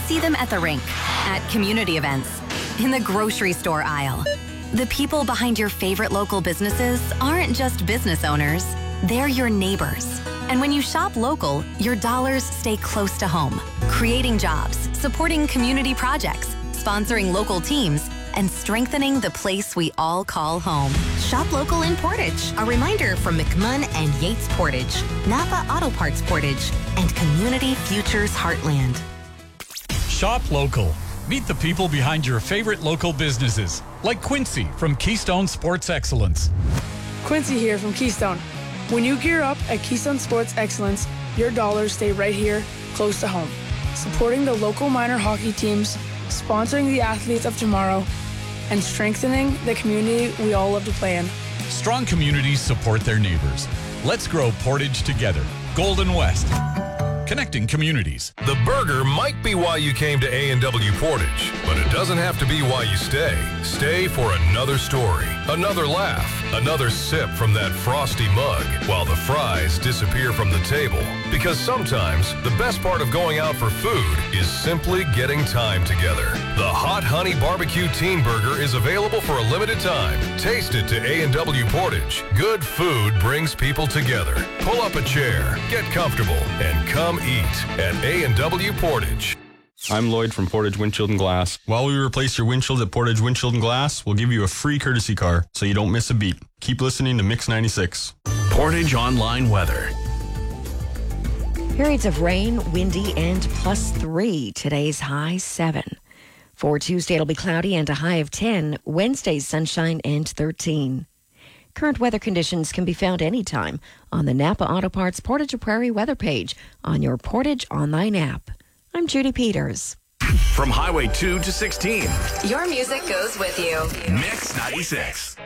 see them at the rink, at community events, in the grocery store aisle. The people behind your favorite local businesses aren't just business owners, they're your neighbors. And when you shop local, your dollars stay close to home, creating jobs, supporting community projects, sponsoring local teams, and strengthening the place we all call home. Shop local in Portage. A reminder from McMunn and Yates Portage, Napa Auto Parts Portage, and Community Futures Heartland. Shop local. Meet the people behind your favorite local businesses, like Quincy from Keystone Sports Excellence. Quincy here from Keystone. When you gear up at Keystone Sports Excellence, your dollars stay right here, close to home. Supporting the local minor hockey teams, sponsoring the athletes of tomorrow, and strengthening the community we all love to play in. Strong communities support their neighbors. Let's grow Portage together. Golden West. Connecting communities. The burger might be why you came to A&W Portage, but it doesn't have to be why you stay. Stay for another story, another laugh, another sip from that frosty mug, while the fries disappear from the table. Because sometimes, the best part of going out for food is simply getting time together. The Hot Honey Barbecue Teen Burger is available for a limited time. Taste it to A&W Portage. Good food brings people together. Pull up a chair, get comfortable, and come eat at A&W Portage. I'm Lloyd from Portage Windshield and Glass. While we replace your windshield at Portage Windshield and Glass, we'll give you a free courtesy car so you don't miss a beat. Keep listening to Mix 96. Portage Online Weather. Periods of rain, windy, and +3. Today's high 7. For Tuesday, it'll be cloudy and a high of 10. Wednesday's sunshine and 13. Current weather conditions can be found anytime on the Napa Auto Parts Portage Prairie weather page on your Portage Online app. I'm Judy Peters. From Highway 2 to 16. Your music goes with you. Mix 96.